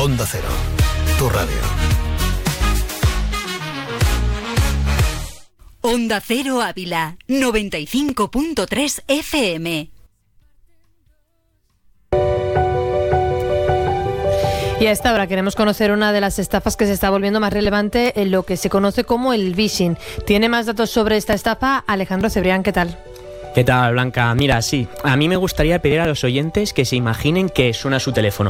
Onda Cero, tu radio. Onda Cero Ávila, 95.3 FM. Y a esta hora queremos conocer una de las estafas que se está volviendo más relevante en lo que se conoce como el phishing. Tiene más datos sobre esta estafa Alejandro Cebrián, ¿qué tal? ¿Qué tal, Blanca? Mira, sí, a mí me gustaría pedir a los oyentes que se imaginen que suena su teléfono.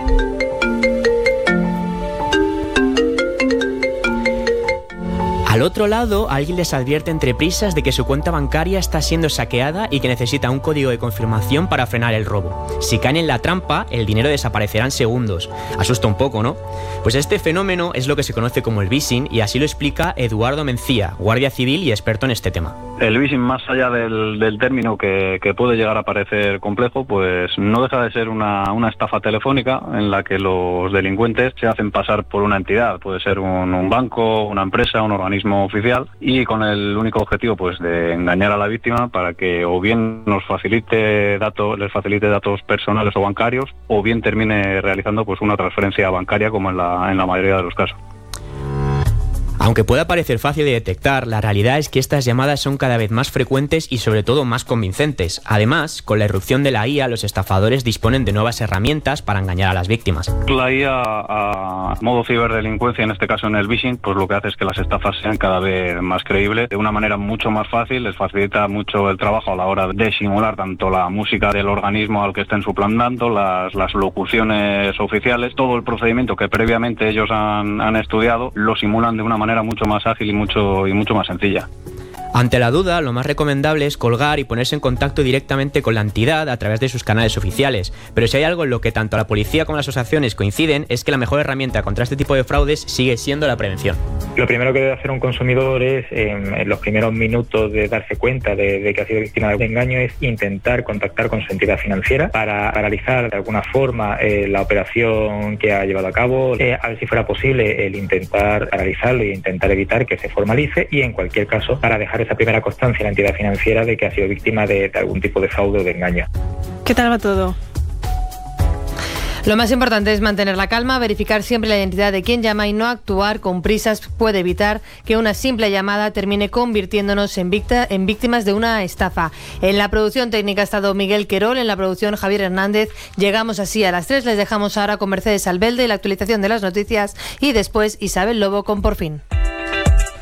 Al otro lado, alguien les advierte entre prisas de que su cuenta bancaria está siendo saqueada y que necesita un código de confirmación para frenar el robo. Si caen en la trampa, el dinero desaparecerá en segundos. Asusta un poco, ¿no? Pues este fenómeno es lo que se conoce como el phishing y así lo explica Eduardo Mencía, guardia civil y experto en este tema. El phishing, más allá del término que puede llegar a parecer complejo, pues no deja de ser una estafa telefónica en la que los delincuentes se hacen pasar por una entidad. Puede ser un banco, una empresa, un organismo oficial, y con el único objetivo pues de engañar a la víctima para que o bien les facilite datos personales o bancarios, o bien termine realizando pues una transferencia bancaria, como en la mayoría de los casos. Aunque pueda parecer fácil de detectar, la realidad es que estas llamadas son cada vez más frecuentes y sobre todo más convincentes. Además, con la irrupción de la IA, los estafadores disponen de nuevas herramientas para engañar a las víctimas. La IA a modo ciberdelincuencia, en este caso en el phishing, pues lo que hace es que las estafas sean cada vez más creíbles, de una manera mucho más fácil, les facilita mucho el trabajo a la hora de simular tanto la música del organismo al que estén suplantando, las locuciones oficiales, todo el procedimiento que previamente ellos han estudiado, lo simulan de una manera mucho más ágil y mucho más sencilla. Ante la duda, lo más recomendable es colgar y ponerse en contacto directamente con la entidad a través de sus canales oficiales. Pero si hay algo en lo que tanto la policía como las asociaciones coinciden, es que la mejor herramienta contra este tipo de fraudes sigue siendo la prevención. Lo primero que debe hacer un consumidor es, en los primeros minutos de darse cuenta de que ha sido víctima de engaño, es intentar contactar con su entidad financiera para paralizar de alguna forma la operación que ha llevado a cabo, a ver si fuera posible el intentar paralizarlo e intentar evitar que se formalice, y en cualquier caso para dejar esa primera constancia en la entidad financiera de que ha sido víctima de algún tipo de fraude o de engaño. ¿Qué tal va todo? Lo más importante es mantener la calma, verificar siempre la identidad de quien llama y no actuar con prisas. Puede evitar que una simple llamada termine convirtiéndonos en víctimas de una estafa. En la producción técnica ha estado Miguel Querol, en la producción Javier Hernández. Llegamos así a las 3, les dejamos ahora con Mercedes Albelde y la actualización de las noticias, y después Isabel Lobo con Por Fin.